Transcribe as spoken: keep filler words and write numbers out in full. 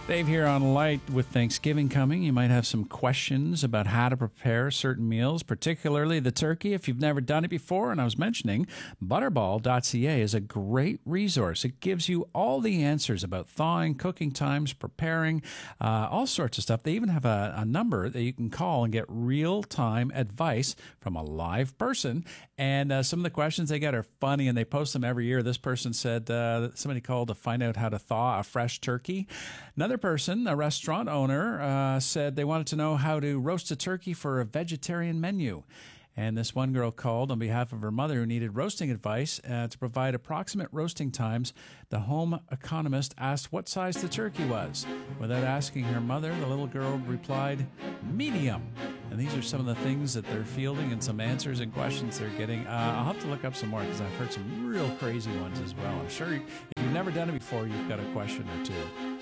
Dave here on Light. With Thanksgiving coming, you might have some questions about how to prepare certain meals, particularly the turkey if you've never done it before. And I was mentioning butterball dot c a is a great resource. It gives you all the answers about thawing, cooking times, preparing, uh, all sorts of stuff. They even have a, a number that you can call and get real-time advice from a live person. And uh, some of the questions they get are funny, and they post them every year. This person said uh, somebody called to find out how to thaw a fresh turkey. Another person, a restaurant owner, uh, said they wanted to know how to roast a turkey for a vegetarian menu. And this one girl called on behalf of her mother who needed roasting advice uh, to provide approximate roasting times. The home economist asked what size the turkey was. Without asking her mother, the little girl replied, medium. And these are some of the things that they're fielding and some answers and questions they're getting. Uh, I'll have to look up some more because I've heard some real crazy ones as well. I'm sure if you've never done it before, you've got a question or two.